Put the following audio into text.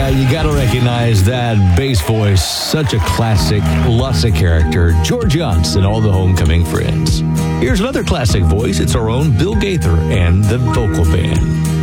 Yeah, you gotta recognize that bass voice. Such a classic, lots of character. George Younts and all the Homecoming Friends. Here's another classic voice. It's our own Bill Gaither and the vocal band.